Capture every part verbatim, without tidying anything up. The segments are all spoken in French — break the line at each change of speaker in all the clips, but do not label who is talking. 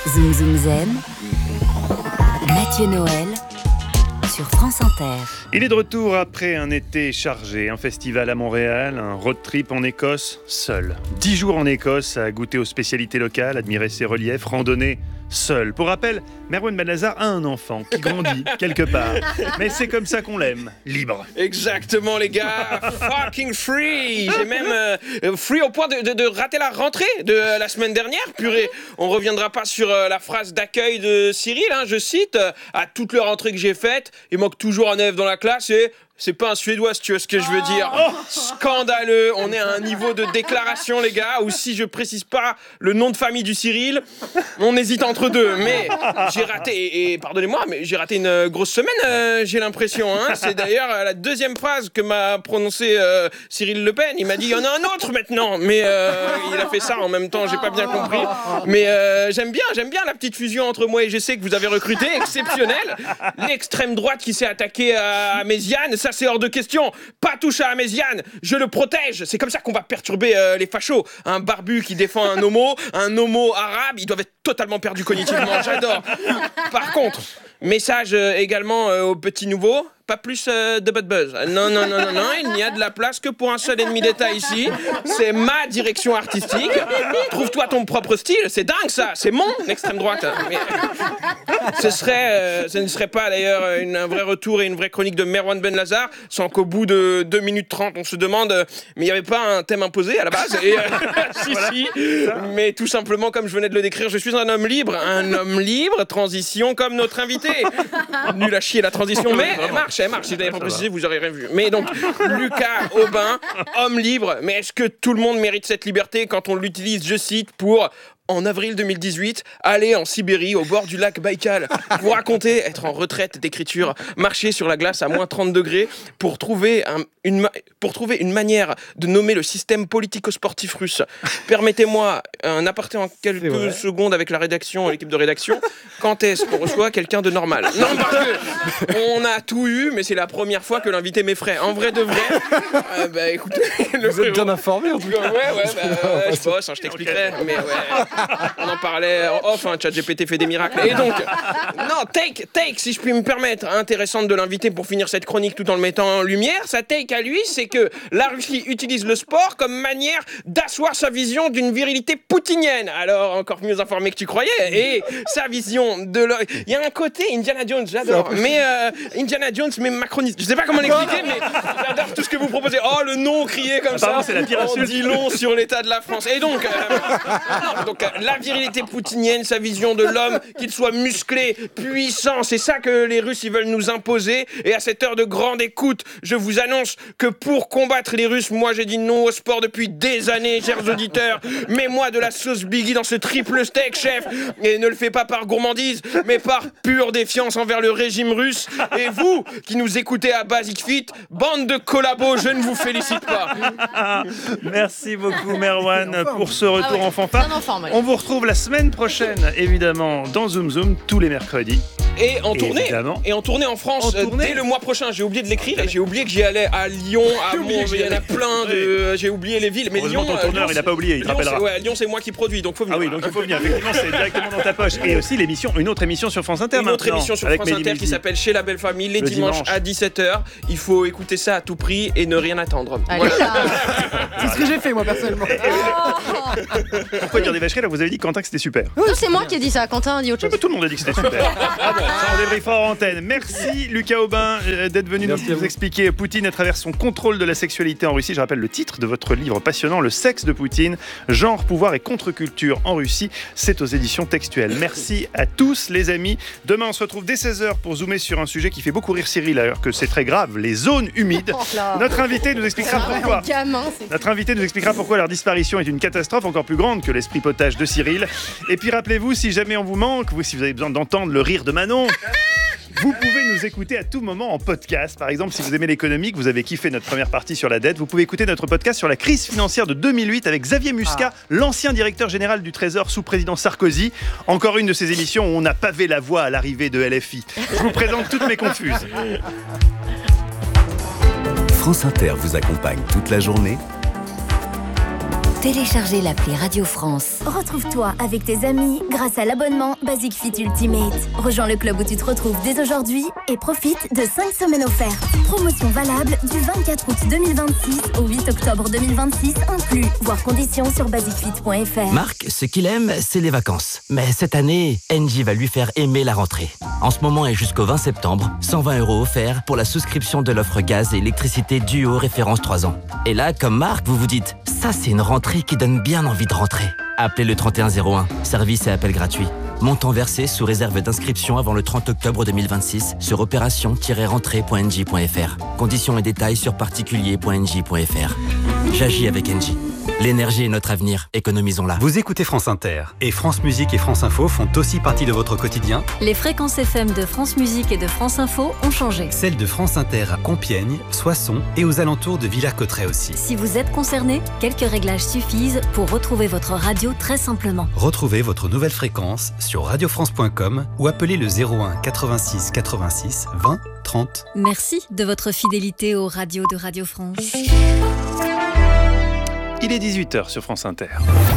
Zoom Zoom Zen, Mathieu Noël sur France Inter.
Il est de retour après un été chargé, un festival à Montréal, un road trip en Écosse, seul. Dix jours en Écosse à goûter aux spécialités locales, admirer ses reliefs, randonner seul. Pour rappel, Merwan Benazar a un enfant qui grandit quelque part. Mais c'est comme ça qu'on l'aime, libre.
Exactement les gars, fucking free. J'ai même euh, free au point de, de, de rater la rentrée de euh, la semaine dernière. Purée, on reviendra pas sur euh, la phrase d'accueil de Cyril, hein, je cite, euh, à toute leur rentrée que j'ai faite, il manque toujours un élève dans la classe et... C'est pas un Suédois, si tu vois ce que je veux dire. Oh, scandaleux. On est à un niveau de déclaration, les gars, où si je précise pas le nom de famille du Cyril, on hésite entre deux. Mais j'ai raté, et, et pardonnez-moi, mais j'ai raté une grosse semaine, euh, j'ai l'impression. Hein. C'est d'ailleurs la deuxième phrase que m'a prononcée euh, Cyril Le Pen. Il m'a dit, il y en a un autre maintenant. Mais euh, il a fait ça en même temps, j'ai pas bien compris. Mais euh, j'aime bien, j'aime bien la petite fusion entre moi et G C que vous avez recruté, exceptionnelle. L'extrême droite qui s'est attaquée à, à Méziane, ça c'est hors de question. Pas touche à Méziane, je le protège. C'est comme ça qu'on va perturber euh, les fachos. Un barbu qui défend un homo, un homo arabe, ils doivent être totalement perdus cognitivement. J'adore. Par contre, message euh, également euh, aux petits nouveaux. Pas plus euh, de bad buzz. Non, non, non, non, non, il n'y a de la place que pour un seul ennemi d'État ici. C'est ma direction artistique. Trouve-toi ton propre style. C'est dingue ça. C'est mon extrême droite. Mais ce serait, euh, ce ne serait pas d'ailleurs une, un vrai retour et une vraie chronique de Merwan Benazar sans qu'au bout de deux minutes trente, on se demande, euh, mais il n'y avait pas un thème imposé à la base. Et, euh, si, voilà. si. Mais tout simplement, comme je venais de le décrire, je suis un homme libre. Un homme libre, transition comme notre invité. Nul à chier la transition, mais elle marche. Elle marche, si vous n'avez pas précisé, vous n'aurez rien vu. Mais donc, Lucas Aubin, homme libre, mais est-ce que tout le monde mérite cette liberté quand on l'utilise, je cite, pour... En avril deux mille dix-huit, aller en Sibérie, au bord du lac Baïkal, vous raconter être en retraite d'écriture, marcher sur la glace à moins trente degrés pour trouver, un, une, pour trouver une manière de nommer le système politico-sportif russe. Permettez-moi un aparté en quelques secondes avec la rédaction, l'équipe de rédaction. Quand est-ce qu'on reçoit quelqu'un de normal ? Non, parce que on a tout eu, mais c'est la première fois que l'invité m'effraie. En vrai de vrai, euh, bah écoutez...
Vous êtes bien informé en tout cas.
Ouais, ouais, bah, ouais je bosse, hein, je t'expliquerai, okay. Mais ouais... On en parlait en off, hein, ChatGPT fait des miracles. Et donc, non, take, take, si je puis me permettre, intéressante de l'inviter pour finir cette chronique tout en le mettant en lumière. Sa take à lui, c'est que la Russie utilise le sport comme manière d'asseoir sa vision d'une virilité poutinienne. Alors, encore mieux informé que tu croyais. Et sa vision de... Le... Il y a un côté Indiana Jones, j'adore. Mais euh, Indiana Jones, mais macroniste. Je sais pas comment l'expliquer, mais j'adore tout ce que vous proposez. Oh, le nom crié comme
Pardon,
ça.
C'est la pire
on dit long sur l'état de la France. Et donc... Euh, donc la virilité poutinienne, sa vision de l'homme, qu'il soit musclé, puissant, c'est ça que les Russes ils veulent nous imposer. Et à cette heure de grande écoute, je vous annonce que pour combattre les Russes, moi j'ai dit non au sport depuis des années, chers auditeurs. Mets-moi de la sauce Biggie dans ce triple steak, chef. Et ne le fais pas par gourmandise, mais par pure défiance envers le régime russe. Et vous, qui nous écoutez à Basic Fit, bande de collabos, je ne vous félicite pas.
Merci beaucoup Merwan pour ce retour ah ouais, en fanfare. On vous retrouve la semaine prochaine, évidemment, dans Zoom Zoom, tous les mercredis.
Et en tournée,
évidemment.
et en tournée en France en tournée. Dès le mois prochain. J'ai oublié de l'écrire et j'ai oublié que j'y allais à Lyon, à Mont. Il y en a plein de. J'ai oublié les villes. Mais Lyon,
ton tourneur, Lyon, il n'a pas oublié, il te rappellera.
Ouais, Lyon, c'est moi qui produis, donc faut venir.
Ah oui, donc il faut venir. Effectivement, c'est directement dans ta poche. Et aussi l'émission, une autre émission sur France Inter.
Une autre émission sur France Inter qui s'appelle Chez la belle famille les dimanches à dix-sept heures. Il faut écouter ça à tout prix et ne rien attendre.
C'est ce que j'ai fait moi personnellement.
Pourquoi dire des vacheries là ? Vous avez dit Quentin que c'était super.
Non, c'est moi qui ai dit ça. Quentin a dit autre chose.
Tout le monde a dit que c'était super. Ah bon, ça on débriefera en antenne. Merci Lucas Aubin euh, d'être venu Merci nous expliquer Poutine à travers son contrôle de la sexualité en Russie. Je rappelle le titre de votre livre passionnant, Le sexe de Poutine, genre, pouvoir et contre-culture en Russie. C'est aux éditions Textuelles. Merci à tous les amis. Demain on se retrouve dès seize heures pour zoomer sur un sujet qui fait beaucoup rire Cyril alors que c'est très grave, les zones humides. Notre invité nous expliquera pourquoi.
Gamin,
Notre invité nous expliquera pourquoi leur disparition est une catastrophe encore plus grande que l'esprit potage de Cyril. Et puis rappelez-vous, si jamais on vous manque, vous, si vous avez besoin d'entendre le rire de Manon, vous pouvez nous écouter à tout moment en podcast. Par exemple, si vous aimez l'économie, que vous avez kiffé notre première partie sur la dette, vous pouvez écouter notre podcast sur la crise financière de deux mille huit avec Xavier Muscat, ah. l'ancien directeur général du Trésor sous président Sarkozy. Encore une de ces émissions où on a pavé la voie à l'arrivée de L F I. Je vous présente toutes mes confuses.
France Inter vous accompagne toute la journée.
téléchargez l'appli Radio France.
Retrouve-toi avec tes amis grâce à l'abonnement Basic Fit Ultimate. Rejoins le club où tu te retrouves dès aujourd'hui et profite de cinq semaines offertes. Promotion valable du vingt-quatre août deux mille vingt-six au huit octobre deux mille vingt-six inclus. Voir conditions sur basic fit point f r.
Marc, ce qu'il aime, c'est les vacances. Mais cette année, Engie va lui faire aimer la rentrée. En ce moment et jusqu'au vingt septembre, cent vingt euros offerts pour la souscription de l'offre gaz et électricité Duo référence trois ans. Et là, comme Marc, vous vous dites, ça c'est une rentrée qui donne bien envie de rentrer. Appelez le trente et un zéro un, service et appel gratuit. Montant versé sous réserve d'inscription avant le trente octobre deux mille vingt-six sur opération tiret rentrée point engie point f r. Conditions et détails sur particulier point engie point f r. J'agis avec Engie. L'énergie est notre avenir, économisons-la.
Vous écoutez France Inter et France Musique et France Info font aussi partie de votre quotidien.
Les fréquences F M de France Musique et de France Info ont changé.
Celles de France Inter à Compiègne, Soissons et aux alentours de Villers-Cotterêts aussi.
Si vous êtes concerné, quelques réglages suffisent pour retrouver votre radio très simplement.
Retrouvez votre nouvelle fréquence sur radio france point com ou appelez le zéro un quatre-vingt-six quatre-vingt-six vingt trente.
Merci de votre fidélité aux radios de Radio France.
Il est dix-huit heures sur France Inter.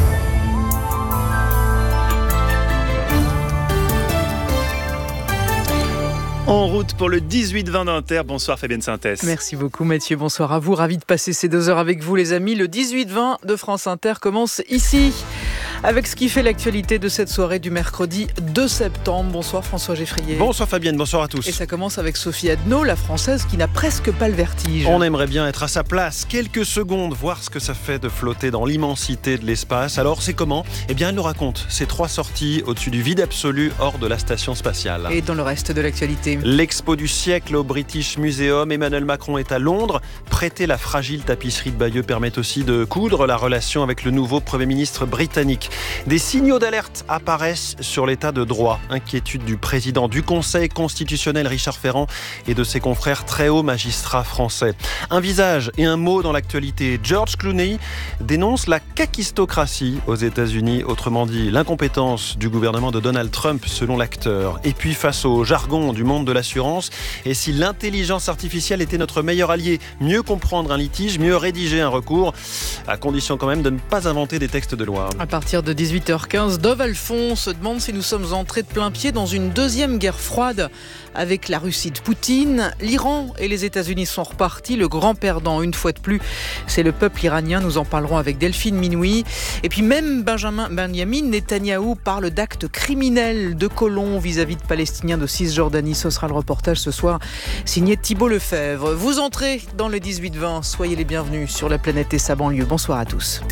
En route pour le dix-huit vingt d'Inter. Bonsoir Fabienne Synthès.
Merci beaucoup Mathieu, bonsoir à vous. Ravi de passer ces deux heures avec vous les amis. Le dix-huit vingt de France Inter commence ici. Avec ce qui fait l'actualité de cette soirée du mercredi deux septembre. Bonsoir François Geffrier.
Bonsoir Fabienne, bonsoir à tous.
Et ça commence avec Sophie Adno, la française qui n'a presque pas le vertige.
On aimerait bien être à sa place, quelques secondes, voir ce que ça fait de flotter dans l'immensité de l'espace. Alors c'est comment ? Eh bien elle nous raconte ses trois sorties au-dessus du vide absolu hors de la station spatiale.
Et dans le reste de l'actualité ?
L'expo du siècle au British Museum. Emmanuel Macron est à Londres. Prêter la fragile tapisserie de Bayeux permet aussi de coudre la relation avec le nouveau Premier ministre britannique. Des signaux d'alerte apparaissent sur l'état de droit. Inquiétude du président du Conseil constitutionnel Richard Ferrand et de ses confrères très hauts magistrats français. Un visage et un mot dans l'actualité. George Clooney dénonce la kakistocratie aux États-Unis, autrement dit l'incompétence du gouvernement de Donald Trump selon l'acteur. Et puis face au jargon du monde de l'assurance, et si l'intelligence artificielle était notre meilleur allié, mieux comprendre un litige, mieux rédiger un recours, à condition quand même de ne pas inventer des textes de loi.
À partir de dix-huit heures quinze, Dove Alphon se demande si nous sommes entrés de plein pied dans une deuxième guerre froide avec la Russie de Poutine. L'Iran et les États-Unis sont repartis. Le grand perdant, une fois de plus, c'est le peuple iranien. Nous en parlerons avec Delphine Minoui. Et puis même Benjamin, Benjamin Netanyahou parle d'actes criminels de colons vis-à-vis de Palestiniens de Cisjordanie. Ce sera le reportage ce soir, signé Thibault Lefebvre. Vous entrez dans le dix-huit vingt. Soyez les bienvenus sur la planète et sa banlieue. Bonsoir à tous.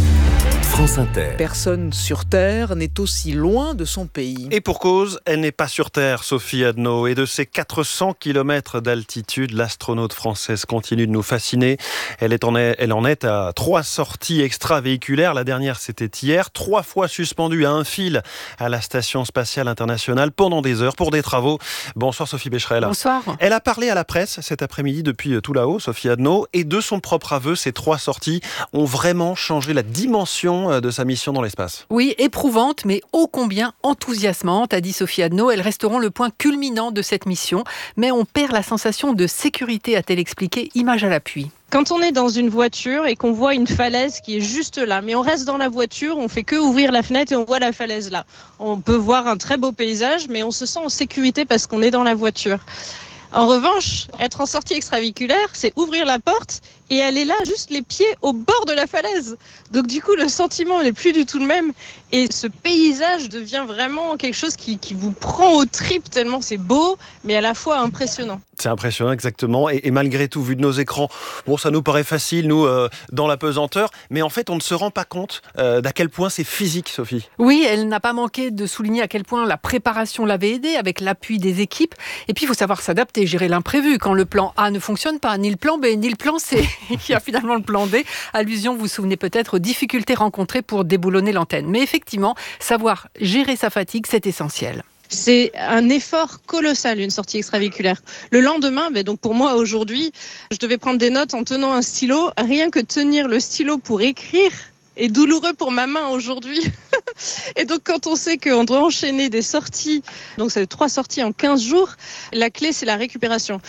France Inter.
Personne sur Terre n'est aussi loin de son pays.
Et pour cause, elle n'est pas sur Terre, Sophie Adno. Et de ses quatre cents kilomètres d'altitude, l'astronaute française continue de nous fasciner. Elle, est en est, elle en est à trois sorties extravéhiculaires. La dernière, c'était hier. Trois fois suspendue à un fil à la Station Spatiale Internationale pendant des heures pour des travaux. Bonsoir Sophie Becherel.
Bonsoir.
Elle a parlé à la presse cet après-midi depuis tout là-haut, Sophie Adno. Et de son propre aveu, ces trois sorties ont vraiment changé la dimension de sa mission dans l'espace.
Oui, éprouvante, mais ô combien enthousiasmante, a dit Sophie Adno. Elles resteront le point culminant de cette mission. Mais on perd la sensation de sécurité, a-t-elle expliqué, image à l'appui.
Quand on est dans une voiture et qu'on voit une falaise qui est juste là, mais on reste dans la voiture, on fait que ouvrir la fenêtre et on voit la falaise là. On peut voir un très beau paysage, mais on se sent en sécurité parce qu'on est dans la voiture. En revanche, être en sortie extravéhiculaire, c'est ouvrir la porte et elle est là, juste les pieds au bord de la falaise. Donc du coup, le sentiment n'est plus du tout le même. Et ce paysage devient vraiment quelque chose qui, qui vous prend aux tripes tellement c'est beau, mais à la fois impressionnant.
C'est impressionnant, exactement. Et, et malgré tout, vu de nos écrans, bon, ça nous paraît facile, nous, euh, dans la pesanteur. Mais en fait, on ne se rend pas compte euh, d'à quel point c'est physique, Sophie.
Oui, elle n'a pas manqué de souligner à quel point la préparation l'avait aidée, avec l'appui des équipes. Et puis, il faut savoir s'adapter, gérer l'imprévu. Quand le plan A ne fonctionne pas, ni le plan B, ni le plan C, il y a finalement le plan D. Allusion, vous vous souvenez peut-être, aux difficultés rencontrées pour déboulonner l'antenne. Mais effectivement, savoir gérer sa fatigue, c'est essentiel.
C'est un effort colossal, une sortie extravéhiculaire. Le lendemain, ben donc pour moi aujourd'hui, je devais prendre des notes en tenant un stylo. Rien que tenir le stylo pour écrire est douloureux pour ma main aujourd'hui. Et donc quand on sait qu'on doit enchaîner des sorties, donc c'est trois sorties en quinze jours, la clé c'est la récupération.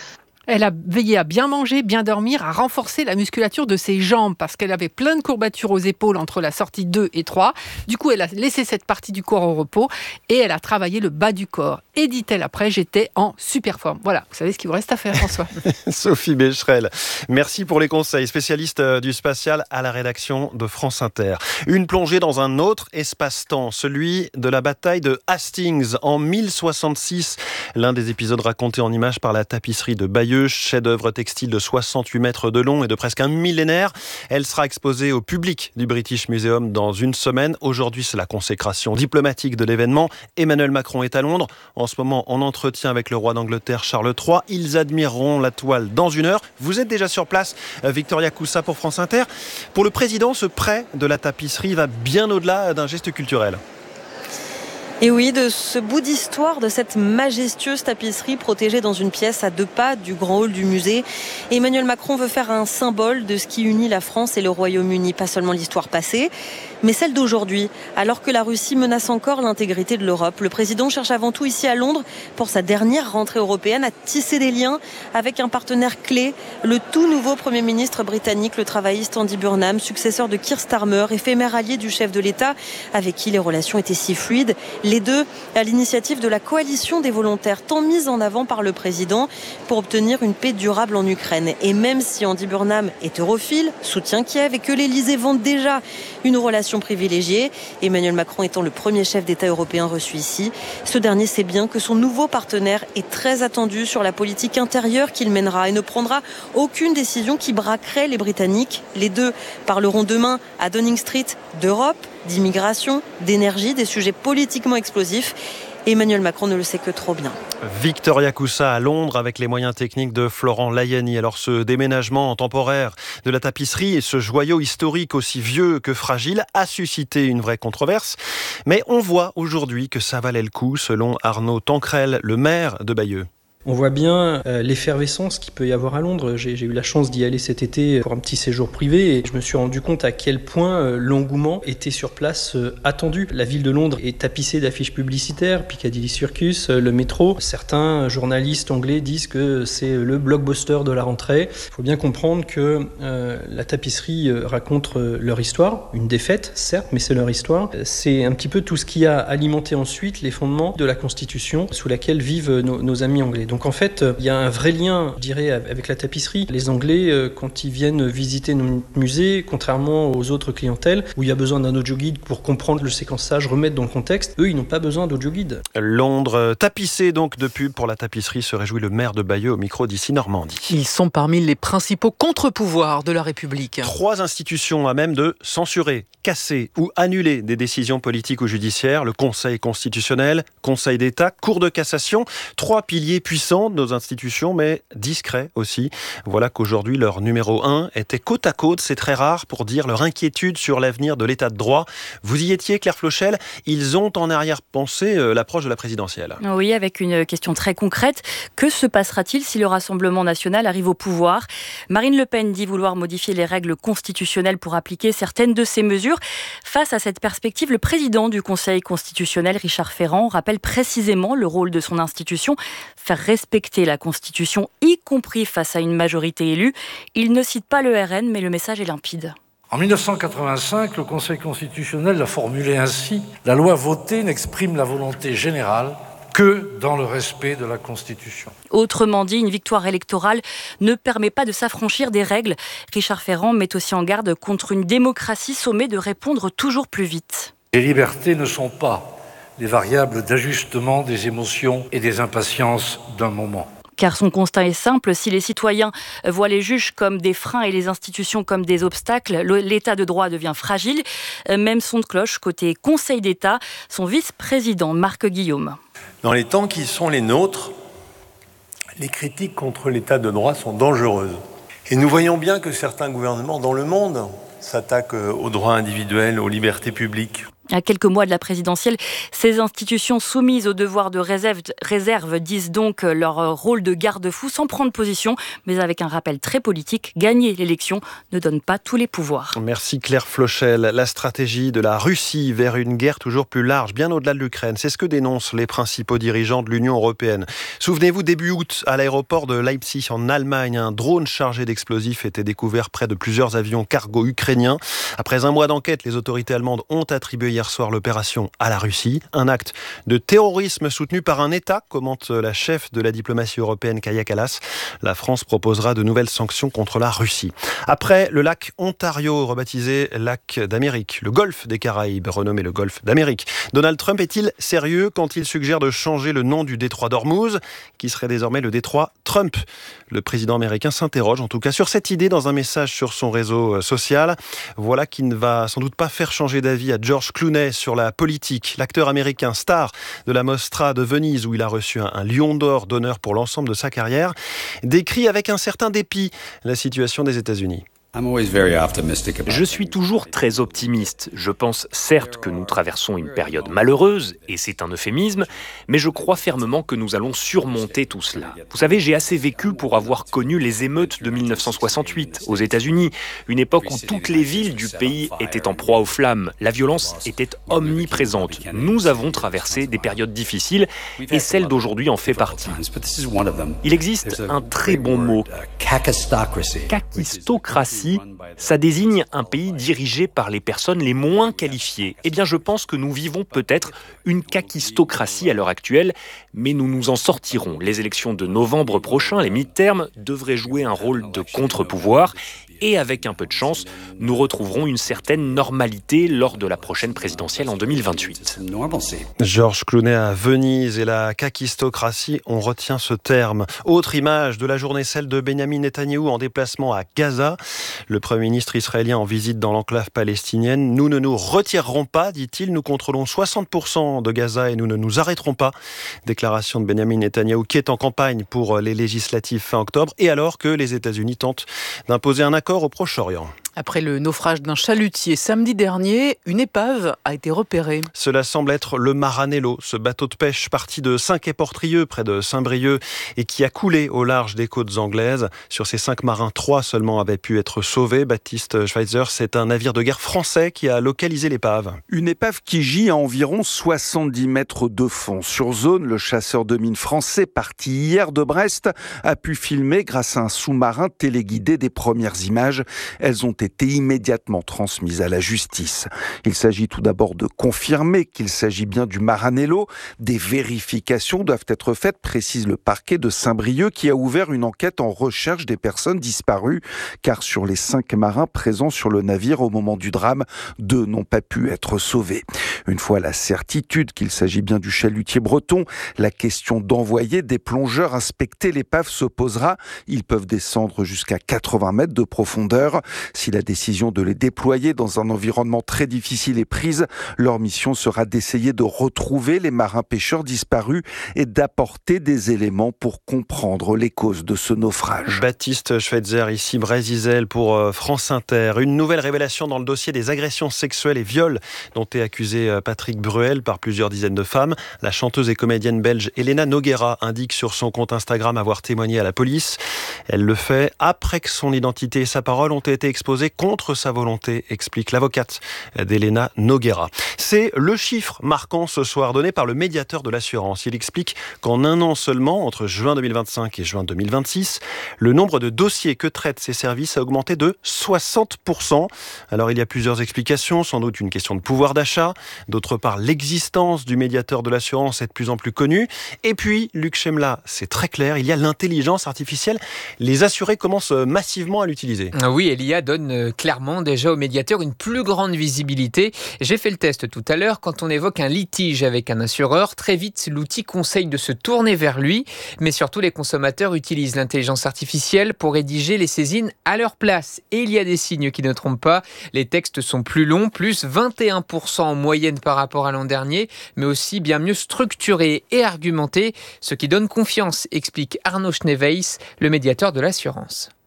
Elle a veillé à bien manger, bien dormir, à renforcer la musculature de ses jambes parce qu'elle avait plein de courbatures aux épaules entre la sortie deux et trois. Du coup, elle a laissé cette partie du corps au repos et elle a travaillé le bas du corps. Et dit-elle après, j'étais en super forme. Voilà, vous savez ce qu'il vous reste à faire, François.
Sophie Becherel, merci pour les conseils. Spécialiste du spatial à la rédaction de France Inter. Une plongée dans un autre espace-temps, celui de la bataille de Hastings en mille soixante-six. L'un des épisodes racontés en images par la tapisserie de Bayeux, chef-d'œuvre textile de soixante-huit mètres de long et de presque un millénaire. Elle sera exposée au public du British Museum dans une semaine. Aujourd'hui, c'est la consécration diplomatique de l'événement. Emmanuel Macron est à Londres. En ce moment, en entretien avec le roi d'Angleterre Charles trois. Ils admireront la toile dans une heure. Vous êtes déjà sur place, Victoria Coussa pour France Inter. Pour le président, ce prêt de la tapisserie va bien au-delà d'un geste culturel.
Et oui, de ce bout d'histoire, de cette majestueuse tapisserie protégée dans une pièce à deux pas du grand hall du musée, Emmanuel Macron veut faire un symbole de ce qui unit la France et le Royaume-Uni. Pas seulement l'histoire passée, mais celle d'aujourd'hui. Alors que la Russie menace encore l'intégrité de l'Europe, le président cherche avant tout ici à Londres, pour sa dernière rentrée européenne, à tisser des liens avec un partenaire clé, le tout nouveau Premier ministre britannique, le travailliste Andy Burnham, successeur de Keir Starmer, éphémère allié du chef de l'État, avec qui les relations étaient si fluides. Les deux à l'initiative de la coalition des volontaires, tant mise en avant par le président pour obtenir une paix durable en Ukraine. Et même si Andy Burnham est europhile, soutient Kiev et que l'Elysée vante déjà une relation privilégiée, Emmanuel Macron étant le premier chef d'État européen reçu ici, ce dernier sait bien que son nouveau partenaire est très attendu sur la politique intérieure qu'il mènera et ne prendra aucune décision qui braquerait les Britanniques. Les deux parleront demain à Downing Street d'Europe, d'immigration, d'énergie, des sujets politiquement explosifs. Emmanuel Macron ne le sait que trop bien.
Victoria Coussa à Londres avec les moyens techniques de Florent Layani. Alors ce déménagement temporaire de la tapisserie et ce joyau historique aussi vieux que fragile a suscité une vraie controverse. Mais on voit aujourd'hui que ça valait le coup selon Arnaud Tancrel, le maire de Bayeux.
On voit bien euh, l'effervescence qu'il peut y avoir à Londres. J'ai, j'ai eu la chance d'y aller cet été pour un petit séjour privé et je me suis rendu compte à quel point euh, l'engouement était sur place euh, attendu. La ville de Londres est tapissée d'affiches publicitaires, Piccadilly Circus, euh, le métro. Certains journalistes anglais disent que c'est le blockbuster de la rentrée. Il faut bien comprendre que euh, la tapisserie euh, raconte euh, leur histoire, une défaite certes, mais c'est leur histoire. C'est un petit peu tout ce qui a alimenté ensuite les fondements de la Constitution sous laquelle vivent nos, nos amis anglais. Donc en fait, il y a un vrai lien, je dirais, avec la tapisserie. Les Anglais, quand ils viennent visiter nos musées, contrairement aux autres clientèles, où il y a besoin d'un audio-guide pour comprendre le séquençage, remettre dans le contexte, eux, ils n'ont pas besoin d'audio-guide.
Londres, tapissé donc de pub pour la tapisserie, se réjouit le maire de Bayeux au micro d'ici Normandie.
Ils sont parmi les principaux contre-pouvoirs de la République.
Trois institutions à même de censurer, casser ou annuler des décisions politiques ou judiciaires. Le Conseil constitutionnel, Conseil d'État, Cour de cassation. Trois piliers puissants de nos institutions, mais discrets aussi. Voilà qu'aujourd'hui, leur numéro un était côte à côte. C'est très rare pour dire leur inquiétude sur l'avenir de l'état de droit. Vous y étiez, Claire Flochel. Ils ont en arrière-pensée euh, l'approche de la présidentielle.
Oui, avec une question très concrète. Que se passera-t-il si le Rassemblement national arrive au pouvoir ? Marine Le Pen dit vouloir modifier les règles constitutionnelles pour appliquer certaines de ces mesures. Face à cette perspective, le président du Conseil constitutionnel, Richard Ferrand, rappelle précisément le rôle de son institution, faire respecter la Constitution, y compris face à une majorité élue. Il ne cite pas le R N, mais le message est limpide.
En mille neuf cent quatre-vingt-cinq, le Conseil constitutionnel l'a formulé ainsi : la loi votée n'exprime la volonté générale que dans le respect de la Constitution.
Autrement dit, une victoire électorale ne permet pas de s'affranchir des règles. Richard Ferrand met aussi en garde contre une démocratie sommée de répondre toujours plus vite.
Les libertés ne sont pas les variables d'ajustement des émotions et des impatiences d'un moment.
Car son constat est simple, si les citoyens voient les juges comme des freins et les institutions comme des obstacles, l'état de droit devient fragile. Même son de cloche côté Conseil d'État, son vice-président Marc Guillaume.
Dans les temps qui sont les nôtres, les critiques contre l'état de droit sont dangereuses. Et nous voyons bien que certains gouvernements dans le monde s'attaquent aux droits individuels, aux libertés publiques.
À quelques mois de la présidentielle, ces institutions soumises au devoir de réserve, réserve disent donc leur rôle de garde-fou sans prendre position, mais avec un rappel très politique, gagner l'élection ne donne pas tous les pouvoirs.
Merci Claire Flochel. La stratégie de la Russie vers une guerre toujours plus large, bien au-delà de l'Ukraine, c'est ce que dénoncent les principaux dirigeants de l'Union européenne. Souvenez-vous, début août, à l'aéroport de Leipzig en Allemagne, un drone chargé d'explosifs était découvert près de plusieurs avions cargo ukrainiens. Après un mois d'enquête, les autorités allemandes ont attribué hier soir l'opération à la Russie. Un acte de terrorisme soutenu par un État, commente la chef de la diplomatie européenne Kaja Kallas. La France proposera de nouvelles sanctions contre la Russie. Après le lac Ontario, rebaptisé lac d'Amérique, le golfe des Caraïbes, renommé le golfe d'Amérique. Donald Trump est-il sérieux quand il suggère de changer le nom du détroit d'Ormuz, qui serait désormais le détroit Trump? Le président américain s'interroge en tout cas sur cette idée dans un message sur son réseau social. Voilà qui ne va sans doute pas faire changer d'avis à George Clooney sur la politique. L'acteur américain star de la Mostra de Venise, où il a reçu un, un lion d'or d'honneur pour l'ensemble de sa carrière, décrit avec un certain dépit la situation des États-Unis.
Je suis toujours très optimiste. Je pense certes que nous traversons une période malheureuse, et c'est un euphémisme, mais je crois fermement que nous allons surmonter tout cela. Vous savez, j'ai assez vécu pour avoir connu les émeutes de mille neuf cent soixante-huit aux États-Unis, une époque où toutes les villes du pays étaient en proie aux flammes. La violence était omniprésente. Nous avons traversé des périodes difficiles, et celle d'aujourd'hui en fait partie. Il existe un très bon mot, kakistocratie. Ça désigne un pays dirigé par les personnes les moins qualifiées. Eh bien, je pense que nous vivons peut-être une kakistocratie à l'heure actuelle, mais nous nous en sortirons. Les élections de novembre prochain, les midterms, devraient jouer un rôle de contre-pouvoir. Et avec un peu de chance, nous retrouverons une certaine normalité lors de la prochaine présidentielle en deux mille vingt-huit.
George Clooney à Venise et la kakistocratie, on retient ce terme. Autre image de la journée, celle de Benyamin Netanyahou en déplacement à Gaza. Le Premier ministre israélien en visite dans l'enclave palestinienne. Nous ne nous retirerons pas, dit-il. Nous contrôlons soixante pour cent de Gaza et nous ne nous arrêterons pas. Déclaration de Benyamin Netanyahou qui est en campagne pour les législatives fin octobre. Et alors que les États-Unis tentent d'imposer un accord au Proche-Orient.
Après le naufrage d'un chalutier samedi dernier, une épave a été repérée.
Cela semble être le Maranello, ce bateau de pêche parti de Saint-Quay-Portrieux, près de Saint-Brieuc, et qui a coulé au large des côtes anglaises. Sur ces cinq marins, trois seulement avaient pu être sauvés. Baptiste Schweitzer, c'est un navire de guerre français qui a localisé l'épave.
Une épave qui gît à environ soixante-dix mètres de fond. Sur zone, le chasseur de mines français, parti hier de Brest, a pu filmer grâce à un sous-marin téléguidé des premières images. Elles ont été immédiatement transmises à la justice. Il s'agit tout d'abord de confirmer qu'il s'agit bien du Maranello. Des vérifications doivent être faites, précise le parquet de Saint-Brieuc qui a ouvert une enquête en recherche des personnes disparues, car sur les cinq marins présents sur le navire au moment du drame, deux n'ont pas pu être sauvés. Une fois la certitude qu'il s'agit bien du chalutier breton, la question d'envoyer des plongeurs inspecter l'épave se posera. Ils peuvent descendre jusqu'à quatre-vingts mètres de profondeur. Si la décision de les déployer dans un environnement très difficile est prise, leur mission sera d'essayer de retrouver les marins pêcheurs disparus et d'apporter des éléments pour comprendre les causes de ce naufrage.
Baptiste Schweitzer, ici Brésil pour France Inter. Une nouvelle révélation dans le dossier des agressions sexuelles et viols dont est accusé Patrick Bruel par plusieurs dizaines de femmes. La chanteuse et comédienne belge Elena Nogueira indique sur son compte Instagram avoir témoigné à la police. Elle le fait après que son identité et sa parole ont été exposées contre sa volonté, explique l'avocate d'Elena Nogueira. C'est le chiffre marquant ce soir donné par le médiateur de l'assurance. Il explique qu'en un an seulement, entre juin deux mille vingt-cinq et juin deux mille vingt-six, le nombre de dossiers que traitent ces services a augmenté de soixante pour cent. Alors il y a plusieurs explications, sans doute une question de pouvoir d'achat. D'autre part, l'existence du médiateur de l'assurance est de plus en plus connue. Et puis, Luc Chemla, c'est très clair, il y a l'intelligence artificielle. Les assurés commencent massivement à l'utiliser.
Oui, et l'I A donne clairement déjà au médiateur une plus grande visibilité. J'ai fait le test tout à l'heure. Quand on évoque un litige avec un assureur, très vite, l'outil conseille de se tourner vers lui. Mais surtout, les consommateurs utilisent l'intelligence artificielle pour rédiger les saisines à leur place. Et il y a des signes qui ne trompent pas. Les textes sont plus longs, plus vingt et un pour cent en moyenne par rapport à l'an dernier, mais aussi bien mieux structurés et argumentés, ce qui donne confiance, explique Arnaud Schneeweis, le médiateur de l'assurance.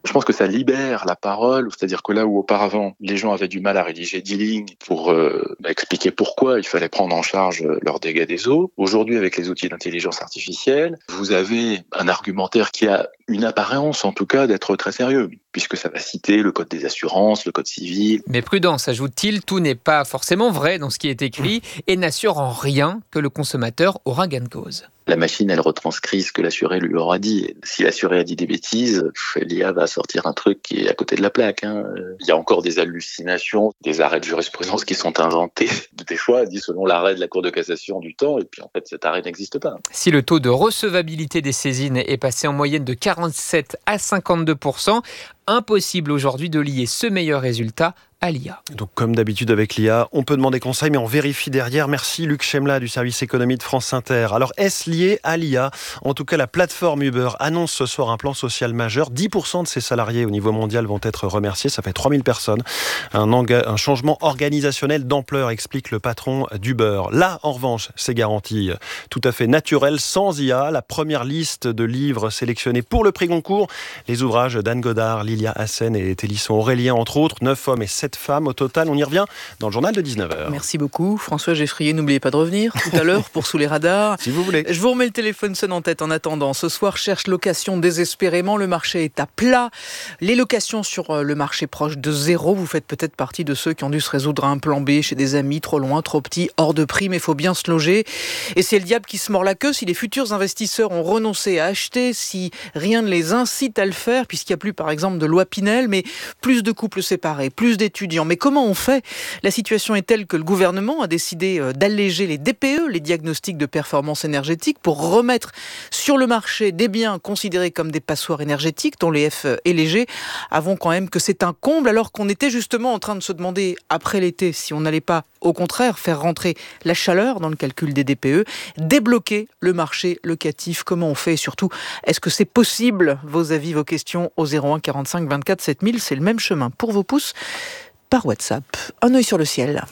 Je pense que ça libère la parole, c'est-à-dire que là où auparavant les gens avaient du mal à rédiger dix lignes pour euh, expliquer pourquoi il fallait prendre en charge leurs dégâts des eaux, aujourd'hui avec les outils d'intelligence artificielle, vous avez un argumentaire qui a une apparence en tout cas d'être très sérieux, puisque ça va citer le code des assurances, le code civil.
Mais prudence, ajoute-t-il, tout n'est pas forcément vrai dans ce qui est écrit et n'assure en rien que le consommateur aura gain de cause.
La machine, elle retranscrit ce que l'assuré lui aura dit. Si l'assuré a dit des bêtises, l'I A va sortir un truc qui est à côté de la plaque. Hein. Il y a encore des hallucinations, des arrêts de jurisprudence qui sont inventés. Des fois, dit selon l'arrêt de la Cour de cassation du temps, et puis en fait, cet arrêt n'existe pas.
Si le taux de recevabilité des saisines est passé en moyenne de quarante-sept à cinquante-deux pour cent, impossible aujourd'hui de lier ce meilleur résultat à l'I A.
Donc comme d'habitude avec l'I A, on peut demander conseil, mais on vérifie derrière. Merci Luc Chemla du service économie de France Inter. Alors est-ce lié à l'I A ? En tout cas, la plateforme Uber annonce ce soir un plan social majeur. dix pour cent de ses salariés au niveau mondial vont être remerciés. Ça fait trois mille personnes. Un, enga- un changement organisationnel d'ampleur, explique le patron d'Uber. Là, en revanche, c'est garanti tout à fait naturel, sans I A. La première liste de livres sélectionnés pour le prix Goncourt. Les ouvrages d'Anne Godard, Lilia Hassen et Télisson Aurélien, entre autres. neuf hommes et sept femmes au total. On y revient dans le journal de dix-neuf heures.
Merci beaucoup. François Geffrier, n'oubliez pas de revenir tout à l'heure pour Sous les radars.
Si vous voulez.
Je vous remets le téléphone sonne en tête en attendant. Ce soir, cherche location désespérément. Le marché est à plat. Les locations sur le marché proche de zéro. Vous faites peut-être partie de ceux qui ont dû se résoudre à un plan B chez des amis, trop loin, trop petit, hors de prix, mais il faut bien se loger. Et c'est le diable qui se mord la queue si les futurs investisseurs ont renoncé à acheter, si rien ne les incite à le faire, puisqu'il n'y a plus par exemple de loi Pinel, mais plus de couples séparés, plus d'étudiants. Mais comment on fait ? La situation est telle que le gouvernement a décidé d'alléger les D P E, les diagnostics de performance énergétique, pour remettre sur le marché des biens considérés comme des passoires énergétiques, dont les F et les G. Avons quand même que c'est un comble, alors qu'on était justement en train de se demander, après l'été, si on n'allait pas, au contraire, faire rentrer la chaleur dans le calcul des D P E, débloquer le marché locatif. Comment on fait ? Et surtout, est-ce que c'est possible ? Vos avis, vos questions au zéro un quarante-cinq vingt-quatre sept mille, c'est le même chemin pour vos pouces par WhatsApp. Un œil sur le ciel.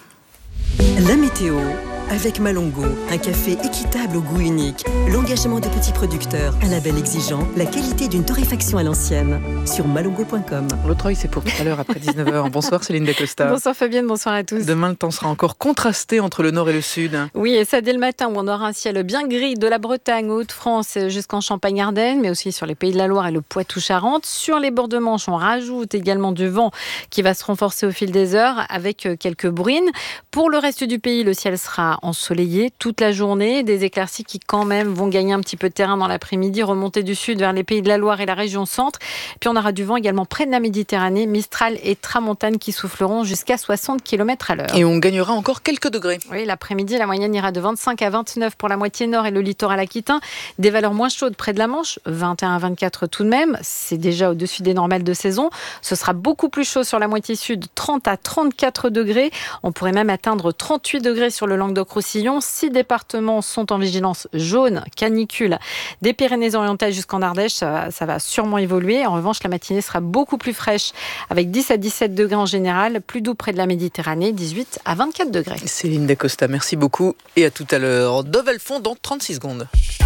La météo avec Malongo, un café équitable au goût unique, l'engagement de petits producteurs, un label exigeant, la qualité d'une torréfaction à l'ancienne. Sur malongo point com.
L'autre œil, c'est pour tout à l'heure après dix-neuf heures. Bonsoir Céline Dacosta.
Bonsoir Fabienne, bonsoir à tous.
Demain, le temps sera encore contrasté entre le nord et le sud.
Oui, et ça dès le matin où on aura un ciel bien gris de la Bretagne aux Hauts-de-France jusqu'en Champagne-Ardenne, mais aussi sur les Pays de la Loire et le Poitou-Charentes. Sur les bords de Manche, on rajoute également du vent qui va se renforcer au fil des heures avec quelques bruines. Pour le reste du pays, le ciel sera ensoleillé toute la journée. Des éclaircies qui quand même vont gagner un petit peu de terrain dans l'après-midi, remonter du sud vers les Pays de la Loire et la région centre. Puis on aura du vent également près de la Méditerranée, Mistral et Tramontane qui souffleront jusqu'à soixante kilomètres à l'heure.
Et on gagnera encore quelques degrés.
Oui, l'après-midi, la moyenne ira de vingt-cinq à vingt-neuf pour la moitié nord et le littoral aquitain. Des valeurs moins chaudes près de la Manche, vingt et un à vingt-quatre tout de même. C'est déjà au-dessus des normales de saison. Ce sera beaucoup plus chaud sur la moitié sud, trente à trente-quatre degrés. On pourrait même atteindre trente-huit degrés sur le Languedoc-Roussillon. Six départements sont en vigilance jaune, canicule. Des Pyrénées-Orientales jusqu'en Ardèche, ça, ça va sûrement évoluer. En revanche, la matinée sera beaucoup plus fraîche, avec dix à dix-sept degrés en général, plus doux près de la Méditerranée, dix-huit à vingt-quatre degrés.
Céline Dacosta, merci beaucoup et à tout à l'heure. Dove Alphon dans trente-six secondes.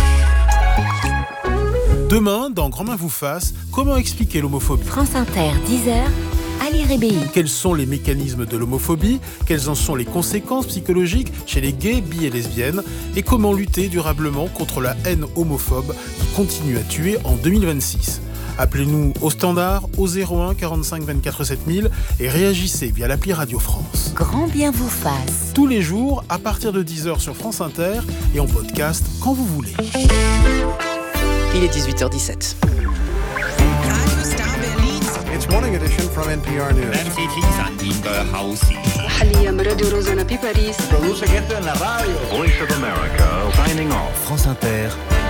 Demain, dans Grand Main vous fasse, comment expliquer l'homophobie ?
France Inter, dix heures. Ali Rébéi.
Quels sont les mécanismes de l'homophobie ? Quelles en sont les conséquences psychologiques chez les gays, bi et lesbiennes ? Et comment lutter durablement contre la haine homophobe qui continue à tuer en deux mille vingt-six ? Appelez-nous au standard au zéro un quarante-cinq vingt-quatre sept mille et réagissez via l'appli Radio France.
Grand bien vous fasse.
Tous les jours à partir de dix heures sur France Inter et en podcast quand vous voulez.
Il est dix-huit heures dix-sept.
It's morning edition from N P R News.
Voice of America, signing off.
France Inter.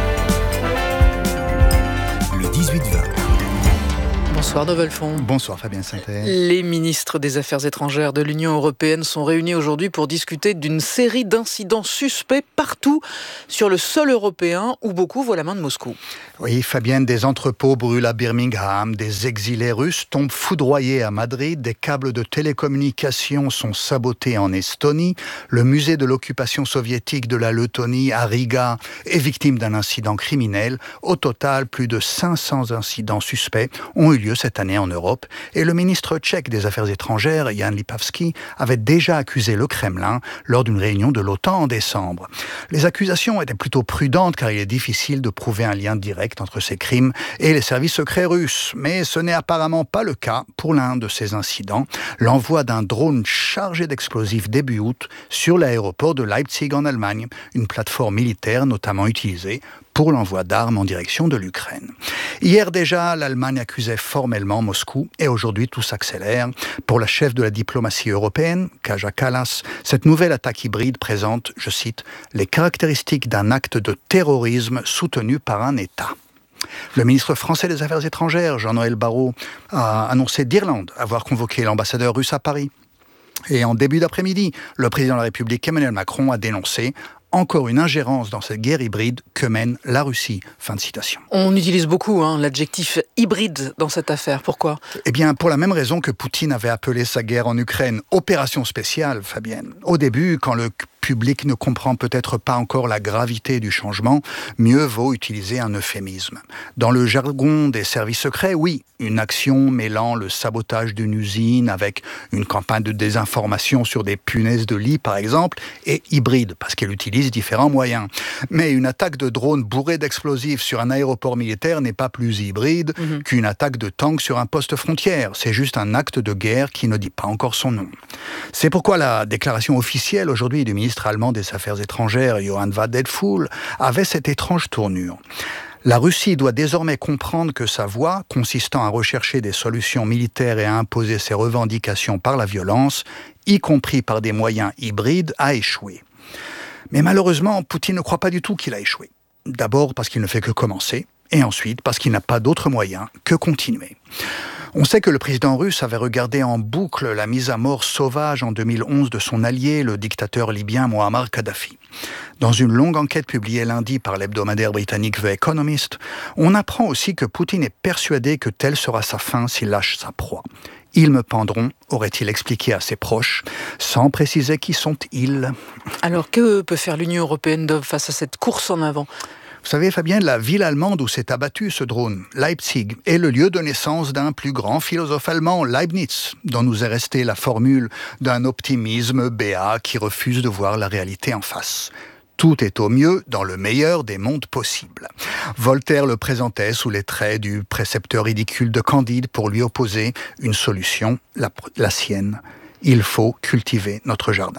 Le dix-huit vingt.
Bonsoir Dove Alphon.
Bonsoir Fabien Saint-Père.
Les ministres des Affaires étrangères de l'Union européenne sont réunis aujourd'hui pour discuter d'une série d'incidents suspects partout sur le sol européen où beaucoup voient la main de Moscou.
Oui, Fabien, des entrepôts brûlent à Birmingham, des exilés russes tombent foudroyés à Madrid, des câbles de télécommunications sont sabotés en Estonie, le musée de l'occupation soviétique de la Lettonie à Riga est victime d'un incident criminel. Au total, plus de cinq cents incidents suspects ont eu lieu lieu cette année en Europe et le ministre tchèque des Affaires étrangères, Jan Lipavský, avait déjà accusé le Kremlin lors d'une réunion de l'OTAN en décembre. Les accusations étaient plutôt prudentes car il est difficile de prouver un lien direct entre ces crimes et les services secrets russes, mais ce n'est apparemment pas le cas pour l'un de ces incidents, l'envoi d'un drone chargé d'explosifs début août sur l'aéroport de Leipzig en Allemagne, une plateforme militaire notamment utilisée pour l'envoi d'armes en direction de l'Ukraine. Hier déjà, l'Allemagne accusait formellement Moscou et aujourd'hui tout s'accélère. Pour la chef de la diplomatie européenne, Kaja Kallas, cette nouvelle attaque hybride présente, je cite, les caractéristiques d'un acte de terrorisme soutenu par un État. Le ministre français des Affaires étrangères, Jean-Noël Barrot, a annoncé d'Irlande avoir convoqué l'ambassadeur russe à Paris. Et en début d'après-midi, le président de la République Emmanuel Macron a dénoncé encore une ingérence dans cette guerre hybride que mène la Russie. Fin de citation.
On utilise beaucoup hein, l'adjectif hybride dans cette affaire. Pourquoi ?
Eh bien, pour la même raison que Poutine avait appelé sa guerre en Ukraine opération spéciale, Fabienne. Au début, quand le public ne comprend peut-être pas encore la gravité du changement, mieux vaut utiliser un euphémisme. Dans le jargon des services secrets, oui, une action mêlant le sabotage d'une usine avec une campagne de désinformation sur des punaises de lit, par exemple, est hybride, parce qu'elle utilise différents moyens. Mais une attaque de drone bourrée d'explosifs sur un aéroport militaire n'est pas plus hybride mmh. qu'une attaque de tank sur un poste frontière. C'est juste un acte de guerre qui ne dit pas encore son nom. C'est pourquoi la déclaration officielle aujourd'hui du ministre allemand des Affaires étrangères, Johann Wadephul, avait cette étrange tournure. La Russie doit désormais comprendre que sa voie, consistant à rechercher des solutions militaires et à imposer ses revendications par la violence, y compris par des moyens hybrides, a échoué. Mais malheureusement, Poutine ne croit pas du tout qu'il a échoué. D'abord parce qu'il ne fait que commencer, et ensuite parce qu'il n'a pas d'autre moyen que continuer. On sait que le président russe avait regardé en boucle la mise à mort sauvage en deux mille onze de son allié, le dictateur libyen Muammar Kadhafi. Dans une longue enquête publiée lundi par l'hebdomadaire britannique The Economist, on apprend aussi que Poutine est persuadé que telle sera sa fin s'il lâche sa proie. Ils me pendront, aurait-il expliqué à ses proches, sans préciser qui sont-ils.
Alors que peut faire l'Union européenne Dove face à cette course en avant ?
Vous savez, Fabien, la ville allemande où s'est abattu ce drone, Leipzig, est le lieu de naissance d'un plus grand philosophe allemand, Leibniz, dont nous est restée la formule d'un optimisme béat qui refuse de voir la réalité en face. Tout est au mieux dans le meilleur des mondes possibles. Voltaire le présentait sous les traits du précepteur ridicule de Candide pour lui opposer une solution, la, la sienne. Il faut cultiver notre jardin.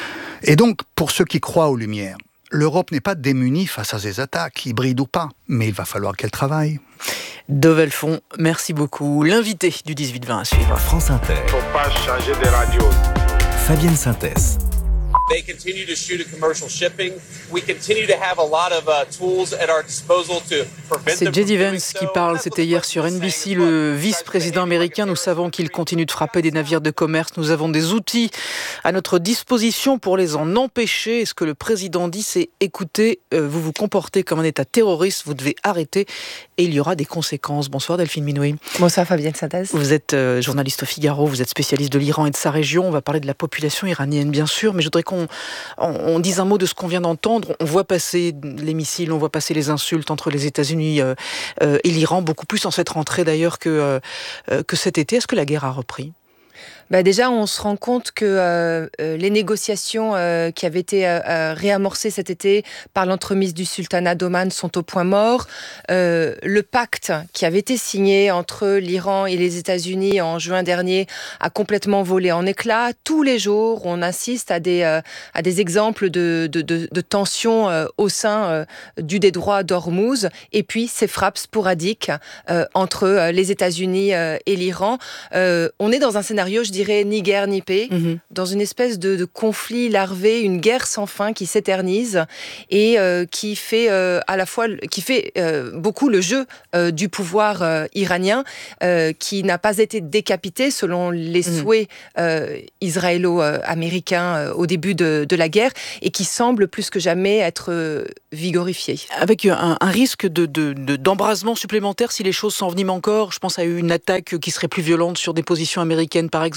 Et donc, pour ceux qui croient aux Lumières, l'Europe n'est pas démunie face à ces attaques, hybrides ou pas, mais il va falloir qu'elle travaille.
Dove Elfon, merci beaucoup. L'invité du dix-huit vingt à suivre.
France Inter.
Faut pas changer de radio.
Fabienne Synthèse.
They continue to shoot at commercial shipping. We continue to have a lot of uh, tools at our disposal to prevent them.
C'est J D Vance qui parle, c'était hier sur N B C, le vice-président américain. Nous savons qu'il continue de frapper des navires de commerce. Nous avons des outils à notre disposition pour les en empêcher. Et ce que le président dit, c'est écoutez, euh, vous vous comportez comme un État terroriste, vous devez arrêter et il y aura des conséquences. Bonsoir Delphine Minoui.
Bonsoir Fabienne Synthèse.
Vous êtes euh, journaliste au Figaro, vous êtes spécialiste de l'Iran et de sa région. On va parler de la population iranienne bien sûr, mais je voudrais qu'on On, on dise un mot de ce qu'on vient d'entendre. On voit passer les missiles, on voit passer les insultes entre les États-Unis euh, euh, et l'Iran, beaucoup plus en cette rentrée d'ailleurs que, euh, que cet été. Est-ce que la guerre a repris ?
Bah déjà, on se rend compte que euh, les négociations euh, qui avaient été euh, réamorcées cet été par l'entremise du sultanat d'Oman sont au point mort. Euh, le pacte qui avait été signé entre l'Iran et les États-Unis en juin dernier a complètement volé en éclats. Tous les jours, on assiste à des, euh, à des exemples de, de, de, de tensions euh, au sein euh, du détroit d'Ormuz et puis ces frappes sporadiques euh, entre euh, les États-Unis euh, et l'Iran. Euh, on est dans un scénario, je dirais, ni guerre ni paix, mmh. dans une espèce de, de conflit larvé, une guerre sans fin qui s'éternise et euh, qui fait euh, à la fois, qui fait euh, beaucoup le jeu euh, du pouvoir euh, iranien, euh, qui n'a pas été décapité selon les mmh. souhaits euh, israélo-américains euh, au début de, de la guerre et qui semble plus que jamais être euh, vigorifié.
Avec un, un risque de, de, de, d'embrasement supplémentaire si les choses s'enveniment encore. Je pense à une attaque qui serait plus violente sur des positions américaines, par exemple.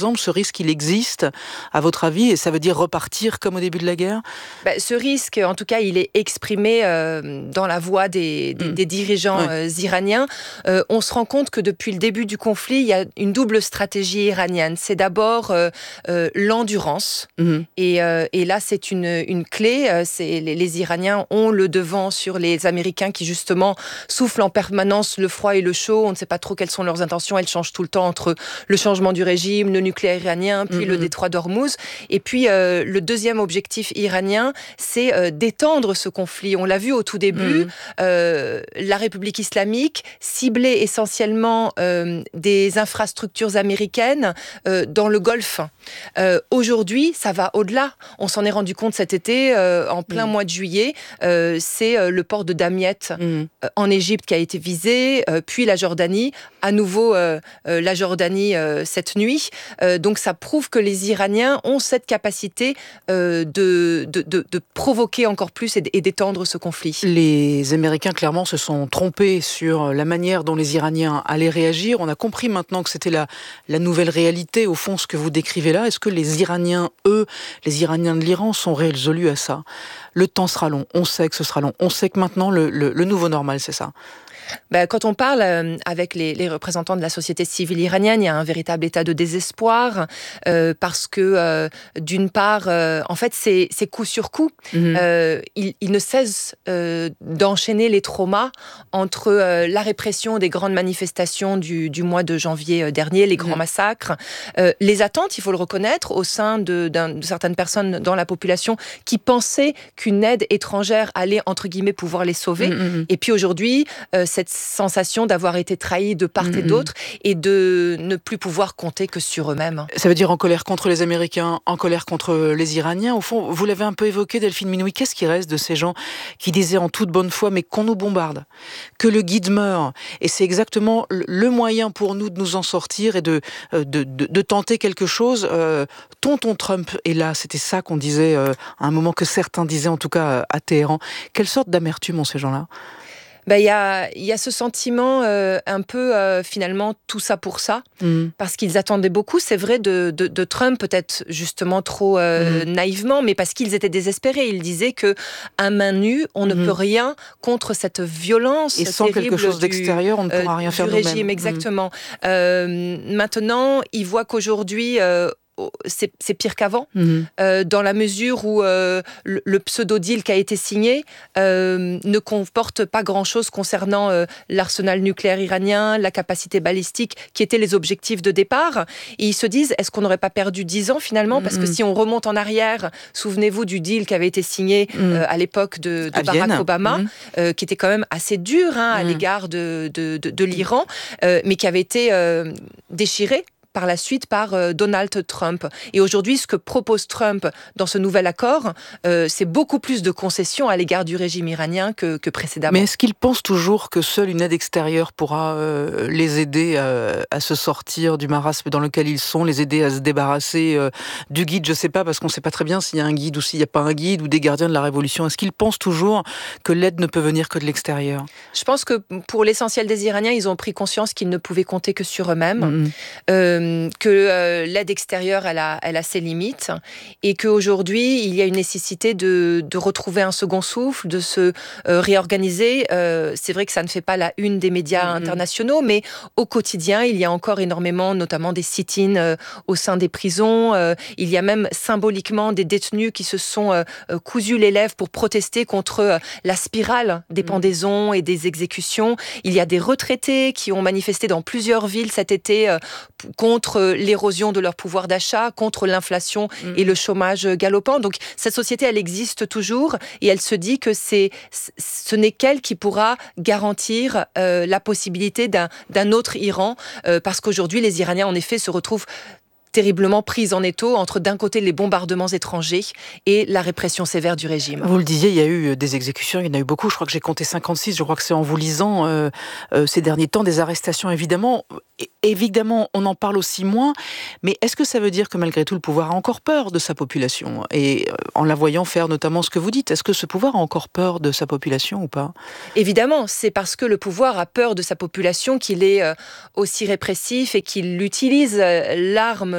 exemple, ce risque, il existe, à votre avis, et ça veut dire repartir comme au début de la guerre ?
Bah, ce risque, en tout cas, il est exprimé euh, dans la voix des, des, mmh. des dirigeants ouais. euh, iraniens. Euh, on se rend compte que depuis le début du conflit, il y a une double stratégie iranienne. C'est d'abord euh, euh, l'endurance. Mmh. Et, euh, et là, c'est une, une clé. C'est, les, les Iraniens ont le devant sur les Américains qui, justement, soufflent en permanence le froid et le chaud. On ne sait pas trop quelles sont leurs intentions. Elles changent tout le temps entre le changement du régime, le nucléaire iranien, puis mmh. le détroit d'Ormuz. Et puis, euh, le deuxième objectif iranien, c'est euh, d'étendre ce conflit. On l'a vu au tout début, mmh. euh, la République islamique ciblait essentiellement euh, des infrastructures américaines euh, dans le Golfe. Euh, aujourd'hui, ça va au-delà. On s'en est rendu compte cet été, euh, en plein mmh. mois de juillet. Euh, c'est euh, le port de Damiette mmh. euh, en Égypte qui a été visé, euh, puis la Jordanie, à nouveau euh, euh, la Jordanie euh, cette nuit. Euh, donc ça prouve que les Iraniens ont cette capacité euh, de, de, de, de provoquer encore plus et d'étendre ce conflit.
Les Américains, clairement, se sont trompés sur la manière dont les Iraniens allaient réagir. On a compris maintenant que c'était la, la nouvelle réalité, au fond, ce que vous décrivez là. Est-ce que les Iraniens, eux, les Iraniens de l'Iran, sont résolus à ça ? Le temps sera long, on sait que ce sera long. On sait que maintenant, le, le, le nouveau normal, c'est ça.
Ben, quand on parle euh, avec les, les représentants de la société civile iranienne, il y a un véritable état de désespoir euh, parce que, euh, d'une part, euh, en fait, c'est, c'est coup sur coup. Mm-hmm. Euh, ils, ils ne cessent euh, d'enchaîner les traumas entre euh, la répression des grandes manifestations du, du mois de janvier dernier, les grands mm-hmm. massacres, euh, les attentes, il faut le reconnaître, au sein de, d'un, de certaines personnes dans la population qui pensaient qu'une aide étrangère allait, entre guillemets, pouvoir les sauver. Mm-hmm. Et puis aujourd'hui, euh, cette sensation d'avoir été trahis de part mmh. et d'autre et de ne plus pouvoir compter que sur eux-mêmes.
Ça veut dire en colère contre les Américains, en colère contre les Iraniens. Au fond, vous l'avez un peu évoqué, Delphine Minoui, qu'est-ce qui reste de ces gens qui disaient en toute bonne foi, mais qu'on nous bombarde, que le guide meurt, et c'est exactement le moyen pour nous de nous en sortir et de, de, de, de tenter quelque chose. Euh, tonton Trump est là, c'était ça qu'on disait euh, à un moment, que certains disaient en tout cas à Téhéran. Quelle sorte d'amertume ont ces gens-là ?
Ben, y a, y a ce sentiment euh, un peu, euh, finalement, tout ça pour ça, mmh. parce qu'ils attendaient beaucoup, c'est vrai, de, de, de Trump, peut-être justement trop euh, mmh. naïvement, mais parce qu'ils étaient désespérés. Ils disaient que à main nue, on mmh. ne peut rien contre cette violence.
Et sans quelque chose du, d'extérieur, on ne pourra euh, rien faire
du
nous-mêmes.
Régime, exactement. Mmh. Euh, maintenant, ils voient qu'aujourd'hui... Euh, C'est, c'est pire qu'avant, mmh. euh, dans la mesure où euh, le, le pseudo-deal qui a été signé euh, ne comporte pas grand-chose concernant euh, l'arsenal nucléaire iranien, la capacité balistique, qui étaient les objectifs de départ. Et ils se disent, est-ce qu'on n'aurait pas perdu dix ans finalement ? Parce mmh. que si on remonte en arrière, souvenez-vous du deal qui avait été signé mmh. euh, à l'époque de, de Barack Vienne. Obama, mmh. euh, qui était quand même assez dur hein, à mmh. l'égard de, de, de, de l'Iran, euh, mais qui avait été euh, déchiré par la suite par euh, Donald Trump. Et aujourd'hui, ce que propose Trump dans ce nouvel accord, euh, c'est beaucoup plus de concessions à l'égard du régime iranien que, que précédemment.
Mais est-ce qu'il pense toujours que seule une aide extérieure pourra euh, les aider à, à se sortir du marasme dans lequel ils sont, les aider à se débarrasser euh, du guide ? Je ne sais pas, parce qu'on ne sait pas très bien s'il y a un guide ou s'il n'y a pas un guide, ou des gardiens de la révolution. Est-ce qu'il pense toujours que l'aide ne peut venir que de l'extérieur ?
Je pense que pour l'essentiel des Iraniens, ils ont pris conscience qu'ils ne pouvaient compter que sur eux-mêmes. Mm-hmm. Euh, que euh, l'aide extérieure, elle a, elle a ses limites, et qu'aujourd'hui, il y a une nécessité de, de retrouver un second souffle, de se euh, réorganiser. Euh, c'est vrai que ça ne fait pas la une des médias mmh. internationaux, mais au quotidien, il y a encore énormément, notamment des sit-ins euh, au sein des prisons. Euh, il y a même symboliquement des détenus qui se sont euh, cousus les lèvres pour protester contre euh, la spirale des mmh. pendaisons et des exécutions. Il y a des retraités qui ont manifesté dans plusieurs villes cet été euh, contre l'érosion de leur pouvoir d'achat, contre l'inflation mmh. et le chômage galopant. Donc cette société, elle existe toujours, et elle se dit que c'est, ce n'est qu'elle qui pourra garantir euh, la possibilité d'un, d'un autre Iran, euh, parce qu'aujourd'hui, les Iraniens, en effet, se retrouvent terriblement prise en étau entre d'un côté les bombardements étrangers et la répression sévère du régime.
Vous le disiez, il y a eu des exécutions, il y en a eu beaucoup, je crois que j'ai compté cinquante-six, je crois que c'est en vous lisant euh, euh, ces derniers temps, des arrestations évidemment. Et, évidemment, on en parle aussi moins, mais est-ce que ça veut dire que malgré tout le pouvoir a encore peur de sa population ? Et euh, en la voyant faire notamment ce que vous dites, est-ce que ce pouvoir a encore peur de sa population ou pas ?
Évidemment, c'est parce que le pouvoir a peur de sa population qu'il est euh, aussi répressif et qu'il utilise euh, l'arme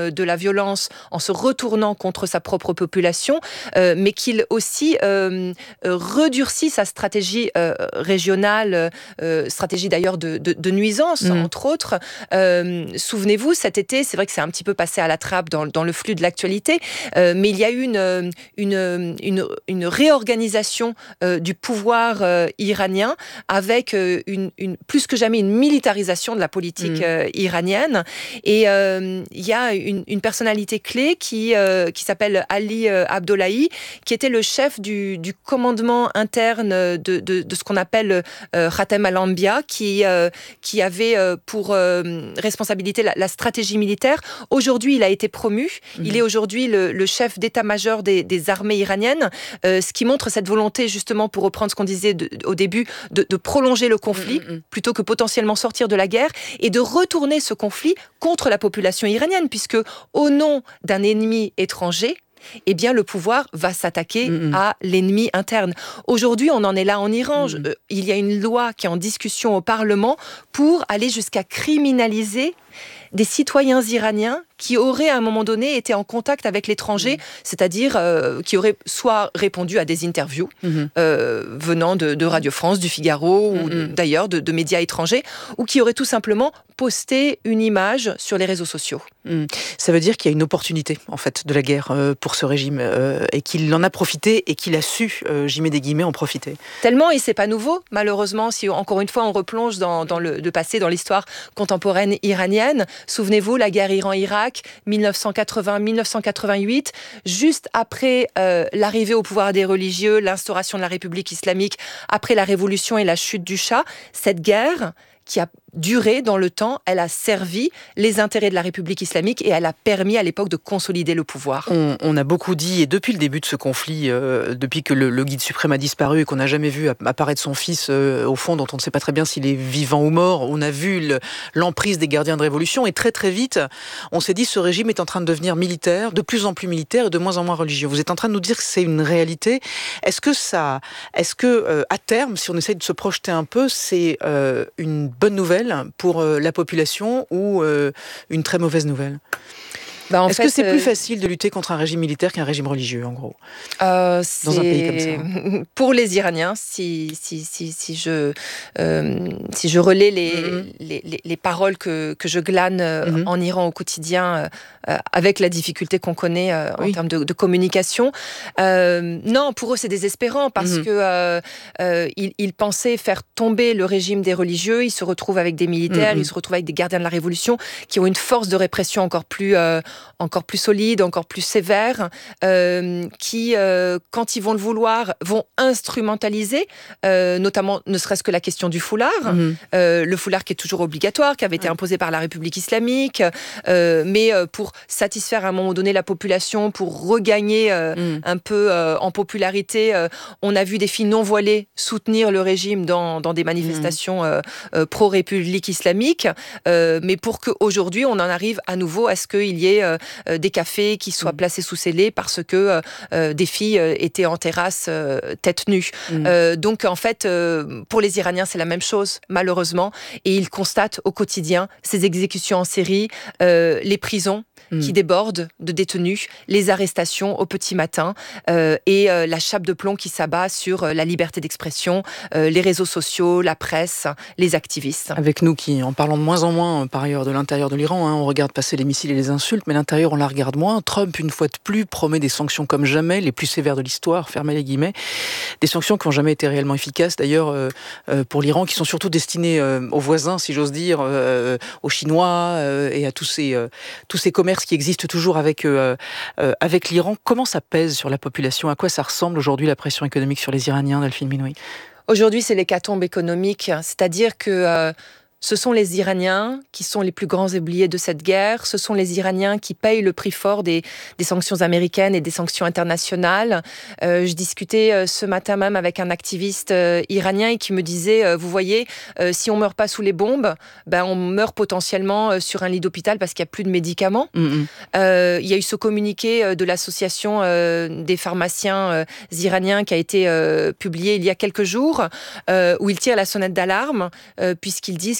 de la violence en se retournant contre sa propre population, euh, mais qu'il aussi euh, redurcit sa stratégie euh, régionale, euh, stratégie d'ailleurs de, de, de nuisance, mmh. entre autres. Euh, souvenez-vous, cet été, c'est vrai que c'est un petit peu passé à la trappe dans, dans le flux de l'actualité, euh, mais il y a eu une, une, une, une réorganisation euh, du pouvoir euh, iranien avec euh, une, une, plus que jamais une militarisation de la politique mmh. euh, iranienne. Et euh, il y a une, une personnalité clé qui, euh, qui s'appelle Ali euh, Abdollahi, qui était le chef du, du commandement interne de, de, de ce qu'on appelle euh, Khatem al-Anbiya, qui, euh, qui avait euh, pour euh, responsabilité la, la stratégie militaire. Aujourd'hui, il a été promu. Mmh. Il est aujourd'hui le, le chef d'état-major des, des armées iraniennes, euh, ce qui montre cette volonté, justement, pour reprendre ce qu'on disait de, au début, de, de prolonger le conflit, mmh, mmh. plutôt que potentiellement sortir de la guerre, et de retourner ce conflit contre la population iranienne, puisque au nom d'un ennemi étranger, eh bien, le pouvoir va s'attaquer mmh. à l'ennemi interne. Aujourd'hui, on en est là en Iran. Mmh. Euh, il y a une loi qui est en discussion au Parlement pour aller jusqu'à criminaliser des citoyens iraniens qui auraient à un moment donné été en contact avec l'étranger, mmh. c'est-à-dire euh, qui auraient soit répondu à des interviews mmh. euh, venant de, de Radio France, du Figaro, mmh. ou de, d'ailleurs de, de médias étrangers, ou qui auraient tout simplement posté une image sur les réseaux sociaux.
Mmh. Ça veut dire qu'il y a une opportunité, en fait, de la guerre euh, pour ce régime, euh, et qu'il en a profité, et qu'il a su, euh, j'y mets des guillemets, en profiter.
Tellement, et c'est pas nouveau, malheureusement, si encore une fois on replonge dans, dans le, le passé, dans l'histoire contemporaine iranienne. Souvenez-vous, la guerre Iran-Irak, dix-neuf cent quatre-vingts dix-neuf cent quatre-vingt-huit, juste après euh, l'arrivée au pouvoir des religieux, l'instauration de la République islamique, après la révolution et la chute du Shah, cette guerre qui a duré dans le temps, elle a servi les intérêts de la République islamique et elle a permis à l'époque de consolider le pouvoir.
On, on a beaucoup dit, et depuis le début de ce conflit, euh, depuis que le, le guide suprême a disparu et qu'on n'a jamais vu apparaître son fils, euh, au fond, dont on ne sait pas très bien s'il est vivant ou mort, on a vu le, l'emprise des gardiens de révolution, et très très vite, on s'est dit ce régime est en train de devenir militaire, de plus en plus militaire et de moins en moins religieux. Vous êtes en train de nous dire que c'est une réalité. Est-ce que ça, est-ce que euh, à terme, si on essaye de se projeter un peu, c'est euh, une bonne nouvelle pour euh, la population ou euh, une très mauvaise nouvelle ? Bah en Est-ce fait, que c'est euh... plus facile de lutter contre un régime militaire qu'un régime religieux, en gros,
euh,
dans un pays comme ça?
Pour les Iraniens, si, si, si, si, je, euh, si je relais les, mm-hmm. les, les, les paroles que, que je glane mm-hmm. en Iran au quotidien, euh, avec la difficulté qu'on connaît euh, oui. en termes de, de communication, euh, non, pour eux c'est désespérant, parce mm-hmm. que euh, euh, ils, ils pensaient faire tomber le régime des religieux, ils se retrouvent avec des militaires, mm-hmm. ils se retrouvent avec des gardiens de la révolution qui ont une force de répression encore plus... Euh, encore plus solide, encore plus sévère, euh, qui, euh, quand ils vont le vouloir, vont instrumentaliser, euh, notamment ne serait-ce que la question du foulard, mmh. euh, le foulard qui est toujours obligatoire, qui avait été imposé par la République islamique, euh, mais euh, pour satisfaire à un moment donné la population, pour regagner euh, mmh. un peu euh, en popularité, euh, on a vu des filles non voilées soutenir le régime dans, dans des manifestations mmh. euh, euh, pro-République islamique, euh, mais pour qu'aujourd'hui on en arrive à nouveau à ce qu'il y ait euh, des cafés qui soient mmh. placés sous scellés parce que euh, des filles euh, étaient en terrasse euh, tête nue. Mmh. Euh, donc en fait, euh, pour les Iraniens, c'est la même chose, malheureusement. Et ils constatent au quotidien ces exécutions en série, euh, les prisons mmh. qui débordent de détenus, les arrestations au petit matin euh, et euh, la chape de plomb qui s'abat sur euh, la liberté d'expression, euh, les réseaux sociaux, la presse, les activistes.
Avec nous qui, en parlant de moins en moins, par ailleurs, de l'intérieur de l'Iran, hein, on regarde passer les missiles et les insultes, mais l'intérieur, on la regarde moins. Trump, une fois de plus, promet des sanctions comme jamais, les plus sévères de l'histoire, fermez les guillemets. Des sanctions qui n'ont jamais été réellement efficaces, d'ailleurs, euh, euh, pour l'Iran, qui sont surtout destinées euh, aux voisins, si j'ose dire, euh, aux Chinois euh, et à tous ces, euh, tous ces commerces qui existent toujours avec, euh, euh, avec l'Iran. Comment ça pèse sur la population ? À quoi ça ressemble aujourd'hui la pression économique sur les Iraniens, Delphine Minoui ?
Aujourd'hui, c'est l'hécatombe économique, c'est-à-dire que... Euh, Ce sont les Iraniens qui sont les plus grands oubliés de cette guerre. Ce sont les Iraniens qui payent le prix fort des, des sanctions américaines et des sanctions internationales. Euh, je discutais euh, ce matin même avec un activiste euh, iranien et qui me disait, euh, vous voyez, euh, si on meurt pas sous les bombes, ben on meurt potentiellement euh, sur un lit d'hôpital parce qu'il y a plus de médicaments. Mm-hmm. Euh, il y a eu ce communiqué euh, de l'association euh, des pharmaciens euh, iraniens qui a été euh, publié il y a quelques jours, euh, où ils tirent la sonnette d'alarme euh, puisqu'ils disent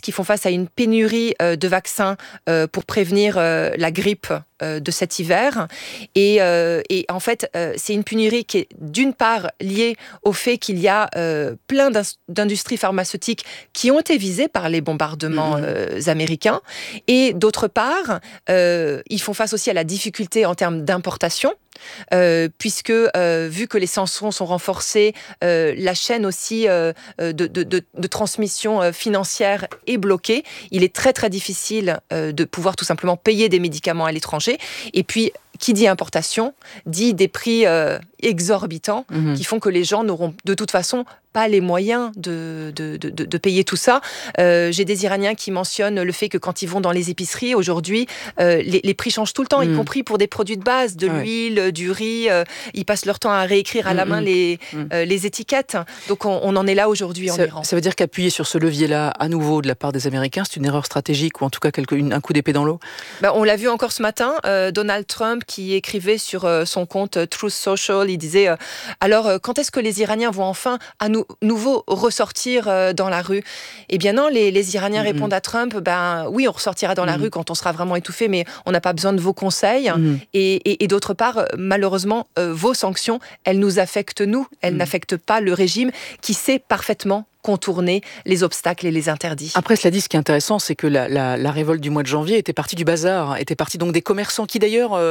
qui font face à une pénurie euh, de vaccins euh, pour prévenir euh, la grippe euh, de cet hiver. Et, euh, et en fait, euh, c'est une pénurie qui est d'une part liée au fait qu'il y a euh, plein d'industries pharmaceutiques qui ont été visées par les bombardements mmh. euh, américains. Et d'autre part, euh, ils font face aussi à la difficulté en termes d'importation. Euh, puisque euh, vu que les sanctions sont renforcées, euh, la chaîne aussi euh, de, de, de, de transmission euh, financière est bloquée. Il est très très difficile euh, de pouvoir tout simplement payer des médicaments à l'étranger. Et puis, qui dit importation, dit des prix euh, exorbitants mmh. qui font que les gens n'auront de toute façon pas les moyens de, de, de, de payer tout ça. Euh, j'ai des Iraniens qui mentionnent le fait que quand ils vont dans les épiceries, aujourd'hui, euh, les, les prix changent tout le temps, mmh. y compris pour des produits de base, de ouais. l'huile, du riz. Euh, ils passent leur temps à réécrire à mmh. la main les, mmh. euh, les étiquettes. Donc on, on en est là aujourd'hui en
ça,
Iran.
Ça veut dire qu'appuyer sur ce levier-là, à nouveau, de la part des Américains, c'est une erreur stratégique ou en tout cas quelque, une, un coup d'épée dans l'eau?
Ben, on l'a vu encore ce matin, euh, Donald Trump qui écrivait sur euh, son compte euh, Truth Social, il disait euh, alors euh, quand est-ce que les Iraniens vont enfin à nou- nouveau ressortir euh, dans la rue? Eh bien non, les, les Iraniens mm-hmm. répondent à Trump, ben oui, on ressortira dans la mm-hmm. rue quand on sera vraiment étouffé, mais on n'a pas besoin de vos conseils. Mm-hmm. Et, et, et d'autre part, malheureusement, euh, vos sanctions, elles nous affectent nous, elles mm-hmm. n'affectent pas le régime qui sait parfaitement contourner les obstacles et les interdits.
Après, cela dit, ce qui est intéressant, c'est que la, la, la révolte du mois de janvier était partie du bazar, était partie donc des commerçants qui d'ailleurs euh,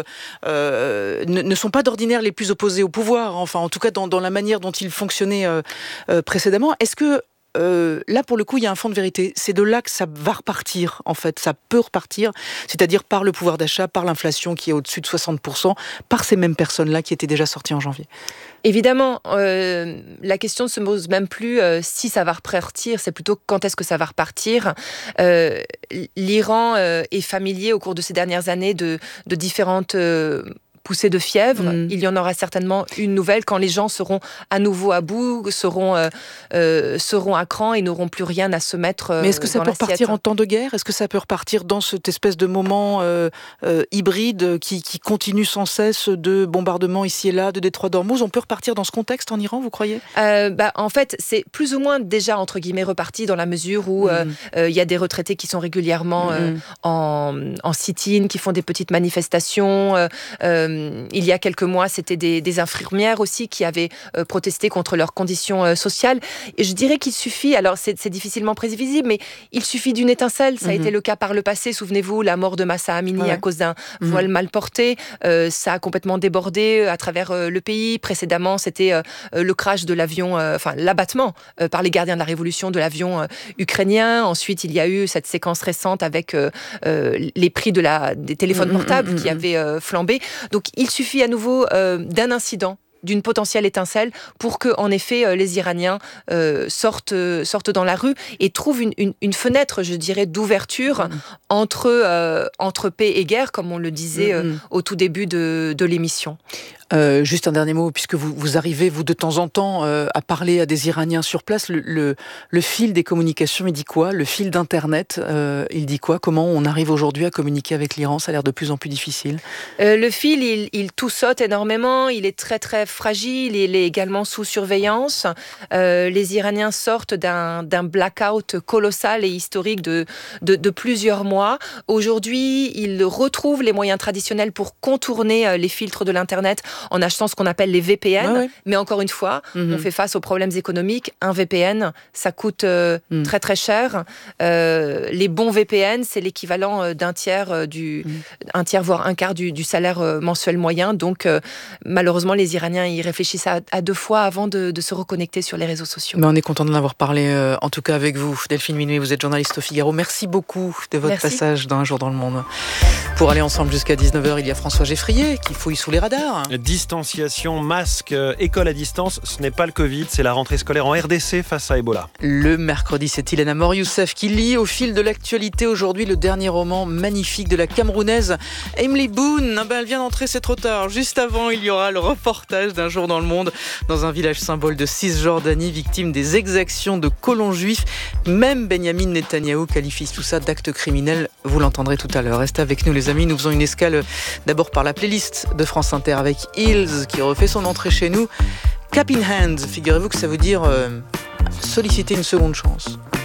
euh, ne, ne sont pas d'ordinaire les plus opposés au pouvoir, enfin en tout cas dans, dans la manière dont ils fonctionnaient euh, euh, précédemment. Est-ce que Euh, là, pour le coup, il y a un fond de vérité. C'est de là que ça va repartir, en fait. Ça peut repartir, c'est-à-dire par le pouvoir d'achat, par l'inflation qui est au-dessus de soixante pour cent, par ces mêmes personnes-là qui étaient déjà sorties en janvier.
Évidemment, euh, la question ne se pose même plus euh, si ça va repartir, c'est plutôt quand est-ce que ça va repartir. Euh, L'Iran euh, est familier au cours de ces dernières années de, de différentes... Euh, poussée de fièvre, mmh. il y en aura certainement une nouvelle quand les gens seront à nouveau à bout, seront, euh, euh, seront à cran et n'auront plus rien à se mettre euh,
Mais est-ce que ça peut
l'assiette.
repartir en temps de guerre? Est-ce que ça peut repartir dans cette espèce de moment euh, euh, hybride qui, qui continue sans cesse de bombardements ici et là, de détroit d'Ormuz? On peut repartir dans ce contexte en Iran, vous croyez?
euh, bah, En fait, c'est plus ou moins déjà, entre guillemets, reparti dans la mesure où il mmh. euh, euh, y a des retraités qui sont régulièrement mmh. euh, en, en sit-in, qui font des petites manifestations. Euh, euh, Il y a quelques mois, c'était des, des infirmières aussi qui avaient euh, protesté contre leurs conditions euh, sociales. Et je dirais qu'il suffit, alors c'est, c'est difficilement prévisible, mais il suffit d'une étincelle. Ça a mm-hmm. été le cas par le passé. Souvenez-vous, la mort de Mahsa Amini ouais. à cause d'un mm-hmm. voile mal porté. Euh, ça a complètement débordé à travers euh, le pays. Précédemment, c'était euh, le crash de l'avion, euh, enfin l'abattement euh, par les gardiens de la Révolution de l'avion euh, ukrainien. Ensuite, il y a eu cette séquence récente avec euh, euh, les prix de la, des téléphones mm-hmm. portables mm-hmm. qui avaient euh, flambé. Donc, il suffit à nouveau euh, d'un incident, d'une potentielle étincelle pour que, en effet, euh, les Iraniens euh, sortent, euh, sortent dans la rue et trouvent une, une, une fenêtre, je dirais, d'ouverture mmh. entre, euh, entre paix et guerre, comme on le disait euh, mmh. au tout début de, de l'émission.
Euh, juste un dernier mot, puisque vous, vous arrivez, vous, de temps en temps, euh, à parler à des Iraniens sur place. Le, le, le fil des communications, il dit quoi? Le fil d'Internet, euh, il dit quoi? Comment on arrive aujourd'hui à communiquer avec l'Iran? Ça a l'air de plus en plus difficile.
Euh, le fil, il, il tout saute énormément. Il est très, très fragile. Il est également sous surveillance. Euh, les Iraniens sortent d'un, d'un blackout colossal et historique de, de, de plusieurs mois. Aujourd'hui, ils retrouvent les moyens traditionnels pour contourner les filtres de l'Internet en achetant ce qu'on appelle les V P N. Ouais, ouais. Mais encore une fois, mmh. on fait face aux problèmes économiques. Un V P N, ça coûte euh, mmh. très très cher. Euh, les bons V P N, c'est l'équivalent d'un tiers, du, mmh. un tiers voire un quart du, du salaire mensuel moyen. Donc euh, malheureusement, les Iraniens y réfléchissent à, à deux fois avant de, de se reconnecter sur les réseaux sociaux.
Mais on est content d'en avoir parlé, euh, en tout cas avec vous. Delphine Minuit, vous êtes journaliste au Figaro. Merci beaucoup de votre Merci. passage dans Un jour dans le monde. Pour aller ensemble jusqu'à dix-neuf heures, il y a François Geffrier qui fouille sous les radars.
Distanciation, masque, école à distance, ce n'est pas le Covid, c'est la rentrée scolaire en R D C face à Ebola.
Le mercredi, c'est Ilana Mor-Youssef qui lit au fil de l'actualité aujourd'hui le dernier roman magnifique de la Camerounaise Emily Boone. Ah ben, elle vient d'entrer, c'est trop tard. Juste avant, il y aura le reportage d'Un jour dans le monde dans un village symbole de Cisjordanie, victime des exactions de colons juifs. Même Benjamin Netanyahou qualifie tout ça d'acte criminel. Vous l'entendrez tout à l'heure. Restez avec nous les amis, nous faisons une escale d'abord par la playlist de France Inter avec Hills qui refait son entrée chez nous. Cap in hand, figurez-vous que ça veut dire euh, solliciter une seconde chance.